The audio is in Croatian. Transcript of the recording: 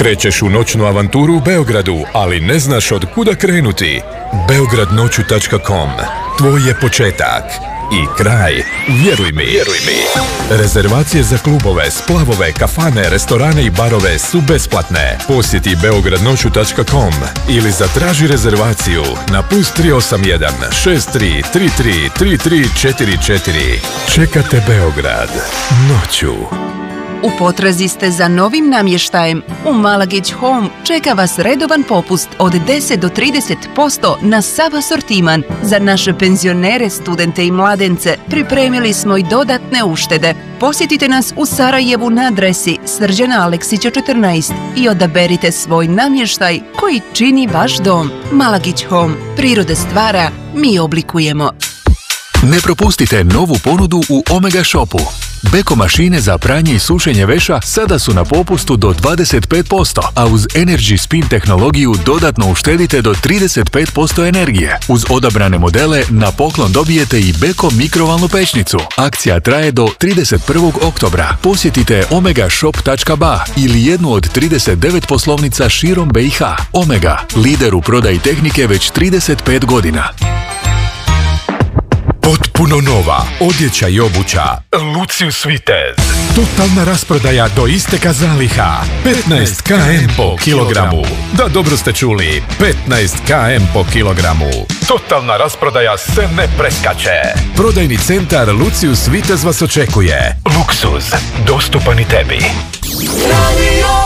Krećeš u noćnu avanturu u Beogradu, ali ne znaš od kuda krenuti. Beogradnoću.com. Tvoj je početak i kraj, vjeruj mi. Rezervacije za klubove, splavove, kafane, restorane i barove su besplatne. Posjeti Beogradnoću.com ili zatraži rezervaciju na +381 63 33 3344. Čekate Beograd noću. U potrazi ste za novim namještajem? U Malagić Home čeka vas redovan popust od 10 do 30% na sav asortiman. Za naše penzionere, studente i mladence pripremili smo i dodatne uštede. Posjetite nas u Sarajevu na adresi Srđana Aleksića 14 i odaberite svoj namještaj koji čini vaš dom. Malagić Home. Priroda stvara, mi oblikujemo. Ne propustite novu ponudu u Omega Shopu. Beko mašine za pranje i sušenje veša sada su na popustu do 25%, a uz Energy Spin tehnologiju dodatno uštedite do 35% energije. Uz odabrane modele na poklon dobijete i Beko mikrovalnu pećnicu. Akcija traje do 31. oktobra. Posjetite omegashop.ba ili jednu od 39 poslovnica širom BiH. Omega, lider u prodaji tehnike već 35 godina. Potpuno nova odjeća i obuća Lucius Vitez. Totalna rasprodaja do isteka zaliha. 15 km po kilogramu. Da, dobro ste čuli. 15 km po kilogramu. Totalna rasprodaja se ne preskače. Prodajni centar Lucius Vitez vas očekuje. Luksuz, dostupan i tebi.